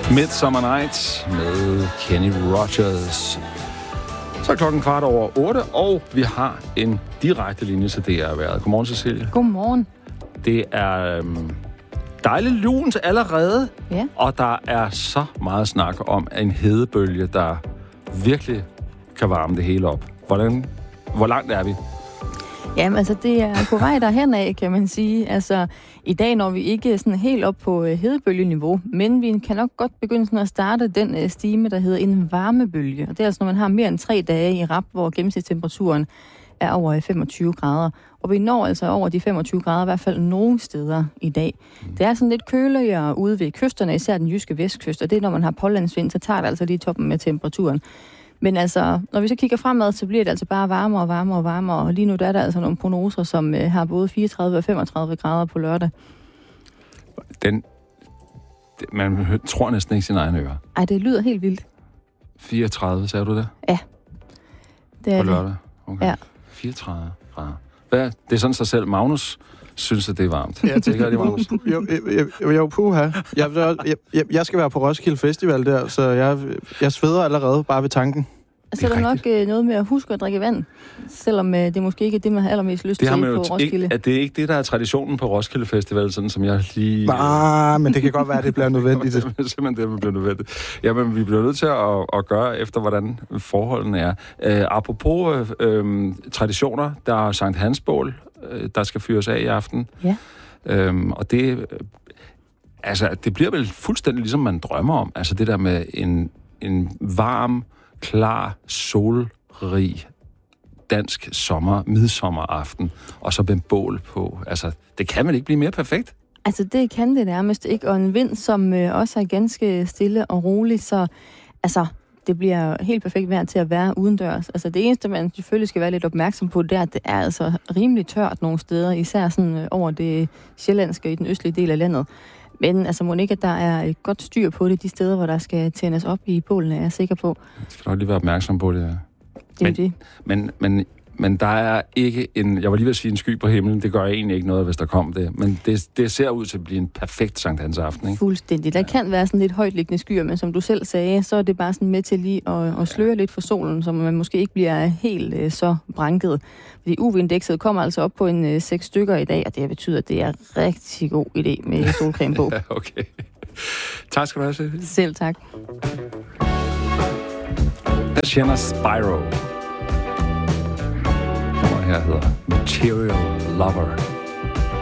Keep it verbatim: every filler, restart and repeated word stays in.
Midsummer Nights med Kenny Rogers. Så er klokken kvart over otte, og vi har en direkte linje til D R-vejret. Godmorgen, Cecilie. Godmorgen. Det er øhm, dejligt lunt allerede, ja. Og der er så meget snak om en hedebølge, der virkelig kan varme det hele op. Hvordan, hvor langt er vi? Jamen, altså, det er på vej derhen af, kan man sige. Altså, i dag når vi ikke sådan helt op på uh, hedebølgeniveau, men vi kan nok godt begynde sådan at starte den uh, stime, der hedder en varmebølge. Og det er altså, når man har mere end tre dage i rap, hvor gennemsnitstemperaturen er over femogtyve grader. Og vi når altså over de femogtyve grader, i hvert fald nogle steder i dag. Mm. Det er sådan lidt køligere ude ved kysterne, især den jyske vestkyst, og det er, når man har pålandsvind, så tager det altså lige toppen med temperaturen. Men altså, når vi så kigger fremad, så bliver det altså bare varmere og varmere og varmere, og lige nu der er der altså nogle prognoser, som øh, har både fireogtredive og femogtredive grader på lørdag. Den, man tror næsten ikke sine egne ører. Ej, det lyder helt vildt. fireogtredive, sagde du det? Ja. Det er på lørdag? Okay. Ja. fireogtredive grader. Hvad? Det er sådan sig selv Magnus synes, at det er varmt. Ja, det gør det, Magnus. Jo, jo, jo, puha. Jeg, jeg, jeg skal være på Roskilde Festival der, så jeg, jeg sveder allerede bare ved tanken. Så er der nok øh, noget med at huske at drikke vand, selvom øh, det måske ikke er det, man har allermest lyst til på Roskilde. Ikke, er det ikke det, der er traditionen på Roskilde Festival, sådan som jeg lige... Ah, men det kan godt være, at det bliver nødvendigt. Det er simpelthen det, det bliver nødvendigt. Jamen, vi bliver nødt til at, at gøre efter, hvordan forholdene er. Uh, apropos uh, traditioner, der er Sankt Hans bål, uh, der skal fyres af i aften. Ja. Uh, og det... Uh, altså, det bliver vel fuldstændig ligesom man drømmer om. Altså, det der med en, en varm... klar, solrig dansk sommer, midsommeraften, og så med bål på. Altså, det kan vel ikke blive mere perfekt? Altså, det kan det nærmest ikke, og en vind, som øh, også er ganske stille og rolig, så altså, det bliver helt perfekt vejr til at være udendørs. Altså, det eneste, man selvfølgelig skal være lidt opmærksom på, det er, at det er altså rimelig tørt nogle steder, især sådan øh, over det sjællandske i den østlige del af landet. Men altså, må ikke, at der er et godt styr på det, de steder, hvor der skal tændes op i bålene, er jeg sikker på. Jeg skal nok lige være opmærksom på det. Det er men, det. Men, men, men der er ikke en... Jeg var lige ved at sige en sky på himlen. Det gør egentlig ikke noget, hvis der kom det. Men det, det ser ud til at blive en perfekt Sankt Hans aften, ikke? Fuldstændig. Der ja. kan være sådan lidt højtliggende skyer, men som du selv sagde, så er det bare sådan med til lige at, at sløre lidt for solen, så man måske ikke bliver helt uh, så branket. Fordi U V-indekset kommer altså op på en uh, seks stykker i dag, og det betyder, at det er rigtig god idé med solcreme på. Ja, okay. Tak skal du have, Cecilie. Selv tak. Sienna Spyro. Her hedder Material Lover.